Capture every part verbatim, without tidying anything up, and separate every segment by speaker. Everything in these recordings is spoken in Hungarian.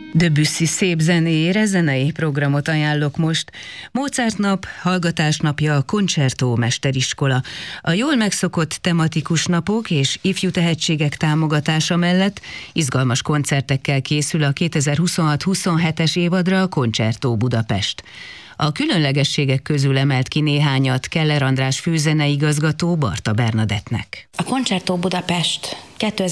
Speaker 1: Debussy szép zenéjére zenei programot ajánlok most. Mozart nap, hallgatásnapja a Concerto Mesteriskola. A jól megszokott tematikus napok és ifjú tehetségek támogatása mellett izgalmas koncertekkel készül a kétezer-huszonhat-huszonhetes évadra a Concerto Budapest. A különlegességek közül emelt ki néhányat Keller András főzeneigazgató Barta Bernadettnek.
Speaker 2: A Concerto Budapest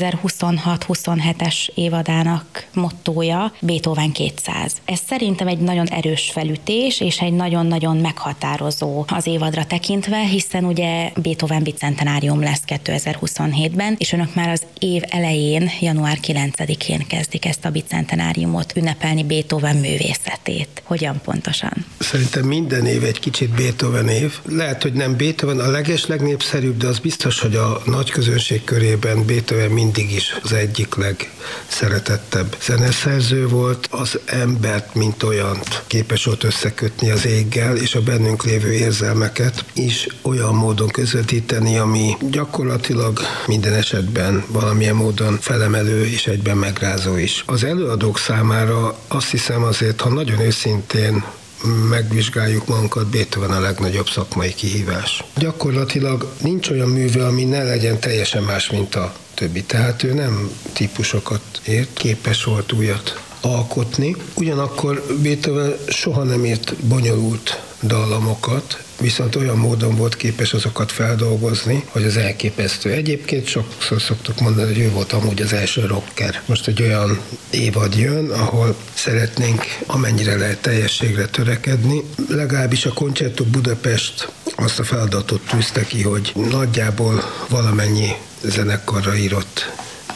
Speaker 2: kétezer-huszonhat-huszonhetes évadának mottója Beethoven kétszáz. Ez szerintem egy nagyon erős felütés, és egy nagyon-nagyon meghatározó az évadra tekintve, hiszen ugye Beethoven bicentenárium lesz kétezer-huszonhétben, és önök már az év elején, január kilencedikén kezdik ezt a bicentenáriumot ünnepelni, Beethoven művészetét. Hogyan pontosan?
Speaker 3: Szerintem minden év egy kicsit Beethoven év. Lehet, hogy nem Beethoven a leges legnépszerűbb, de az biztos, hogy a nagy közönség körében Beethoven mindig is az egyik legszeretettebb zeneszerző volt. Az embert, mint olyant képes volt összekötni az éggel, és a bennünk lévő érzelmeket is olyan módon közvetíteni, ami gyakorlatilag minden esetben valamilyen módon felemelő és egyben megrázó is. Az előadók számára azt hiszem azért, ha nagyon őszintén megvizsgáljuk magunkat, Beethoven a legnagyobb szakmai kihívás. Gyakorlatilag nincs olyan műve, ami ne legyen teljesen más, mint a többi. Tehát ő nem típusokat ért, képes volt újat alkotni. Ugyanakkor Beethoven soha nem írt bonyolult dallamokat, viszont olyan módon volt képes azokat feldolgozni, hogy az elképesztő. Egyébként sokszor szoktuk mondani, hogy ő volt amúgy az első rocker. Most egy olyan évad jön, ahol szeretnénk amennyire lehet teljességre törekedni. Legalábbis a Concerto Budapest azt a feladatot tűzte ki, hogy nagyjából valamennyi zenekarra írott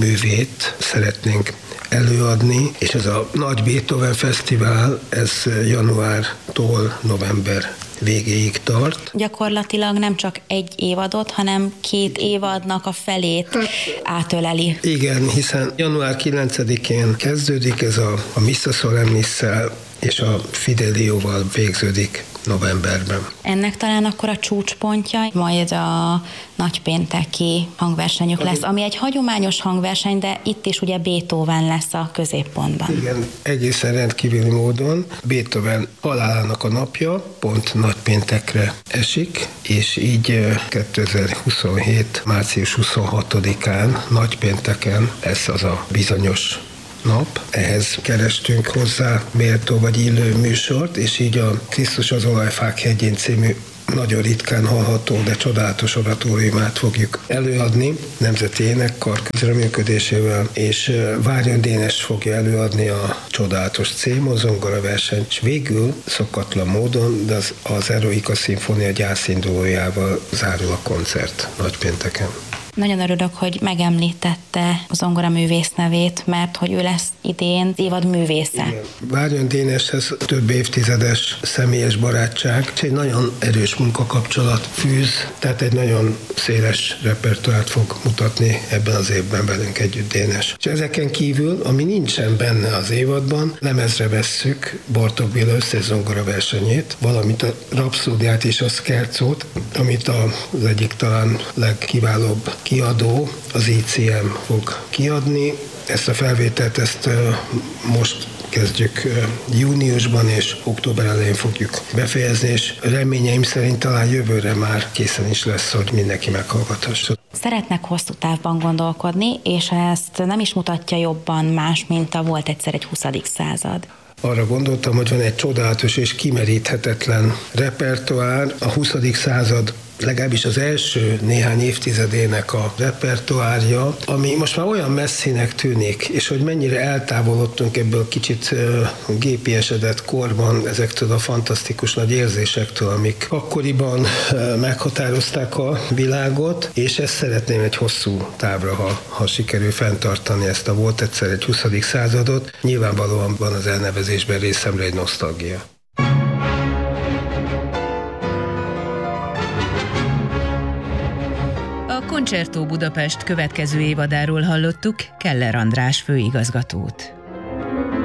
Speaker 3: művét szeretnénk előadni, és ez a nagy Beethoven Fesztivál, ez januártól november végéig tart.
Speaker 2: Gyakorlatilag nem csak egy évadot, hanem két évadnak a felét hát, átöleli.
Speaker 3: Igen, hiszen január kilencedikén kezdődik ez a, a Missa Solemnisszel, és a Fidelioval végződik novemberben.
Speaker 2: Ennek talán akkor a csúcspontja majd a nagypénteki hangversenyük lesz, ami egy hagyományos hangverseny, de itt is ugye Beethoven lesz a középpontban.
Speaker 3: Igen, egészen rendkívüli módon Beethoven halálának a napja pont nagypéntekre esik, és így kétezer-huszonhét. március huszonhatodikán nagypénteken lesz az a bizonyos nap. Ehhez kerestünk hozzá méltó vagy illő műsort, és így a Krisztus az olajfák hegyén című nagyon ritkán hallható, de csodálatos oratóriumát fogjuk előadni Nemzeti Énekkar közreműködésével, és Várjon Dénes fogja előadni a csodálatos C-moll zongora versenyt, és végül szokatlan módon, de az, az Eroica Szimfónia gyászindulójával zárul a koncert nagypénteken.
Speaker 2: Nagyon örülök, hogy megemlítette a zongoraművész nevét, mert hogy ő lesz idén évad művésze.
Speaker 3: Igen. Várjon Déneshez több évtizedes személyes barátság, és egy nagyon erős munkakapcsolat fűz, tehát egy nagyon széles repertoárt fog mutatni ebben az évben velünk együtt Dénes. És ezeken kívül, ami nincsen benne az évadban, lemezre vesszük Bartók Béla összezongora versenyét, valamint a Rapszódiát és a Scherzót, amit az egyik talán legkiválóbb kiadó, az i cé em fog kiadni. Ezt a felvételt ezt most kezdjük júniusban, és október elején fogjuk befejezni, és reményeim szerint talán jövőre már készen is lesz, hogy mindenki meghallgathassa.
Speaker 2: Szeretnek hosszú távban gondolkodni, és ezt nem is mutatja jobban más, mint a volt egyszer egy huszadik század.
Speaker 3: Arra gondoltam, hogy van egy csodálatos és kimeríthetetlen repertoár, a huszadik század legalábbis az első néhány évtizedének a repertoárja, ami most már olyan messzinek tűnik, és hogy mennyire eltávolodtunk ebből kicsit uh, gépiesedett korban ezektől a fantasztikus nagy érzésektől, amik akkoriban uh, meghatározták a világot, és ezt szeretném egy hosszú távra, ha, ha sikerül fenntartani ezt a volt egyszer egy huszadik századot. Nyilvánvalóan van az elnevezésben részemre egy nosztalgia.
Speaker 1: A Concerto Budapest következő évadáról hallottuk Keller András főigazgatót.